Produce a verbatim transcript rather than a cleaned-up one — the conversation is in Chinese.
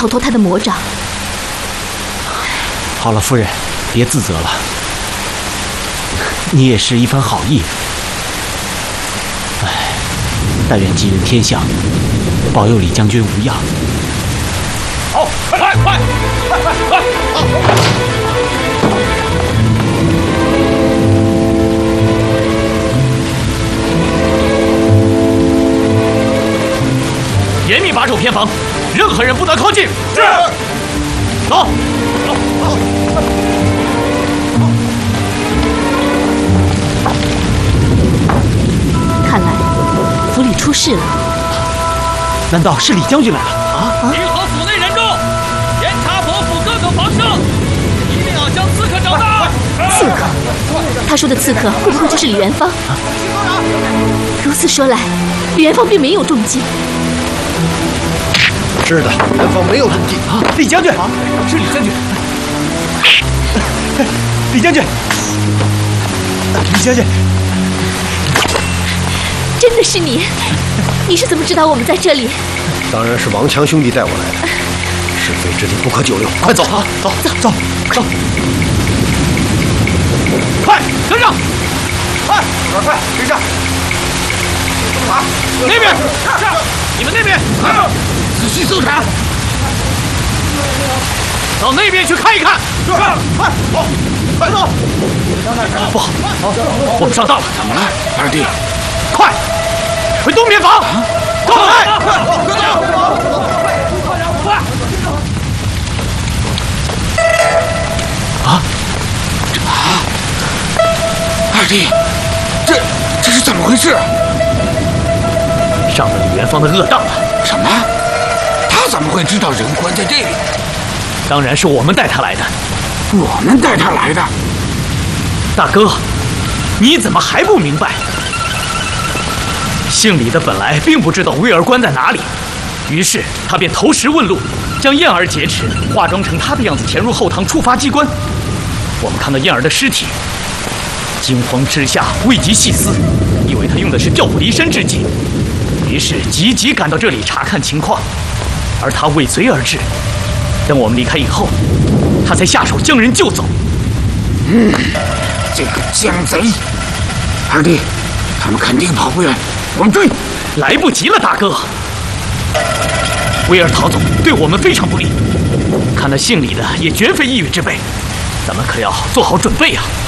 逃脱他的魔掌。 好了，夫人，别自责了。你也是一番好意。唉，但愿吉人天相，保佑李将军无恙。 好，快快快快快快！严密把守偏房，任何人不得靠近。是。走，走，走。 看来府里出事了。 难道是李将军来了？啊！ 银河府内人众，严查伯府各个房舍，一定要将刺客找到。 刺客？他说的刺客会不会就是李元芳？如此说来，李元芳并没有中计。 是的，元芳没有中计啊！李将军，啊，是李将军。李将军，李将军， 真的是你？你是怎么知道我们在这里？ 当然是王强兄弟带我来的。是非之地不可久留，快走！ 啊，走走走走！ 快跟上！ 快，快快跟上！ 啊，那边，你们那边，仔细搜查，到那边去看一看。 是，快走，快走！ 不好，我们上当了。 怎么了，二弟？ 快，回东偏房！跟我来！ 快，快走！ 快！ 啊！这啊！二弟，这这是怎么回事？ 上了李元芳的恶当了。 什么？他怎么会知道人关在这里？ 当然是我们带他来的。 我们带他来的？ 大哥，你怎么还不明白？姓李的本来并不知道威儿关在哪里，于是他便投石问路，将燕儿劫持，化妆成他的样子潜入后堂触发机关。我们看到燕儿的尸体，惊慌之下未及细思，以为他用的是调虎离山之计，于是急急赶到这里查看情况，而他尾随而至。等我们离开以后，他才下手将人救走。 嗯，这个江贼！二弟，他们肯定跑不远，我们追！ 来不及了，大哥。威尔逃走对我们非常不利，看那姓李的也绝非一羽之辈，咱们可要做好准备啊！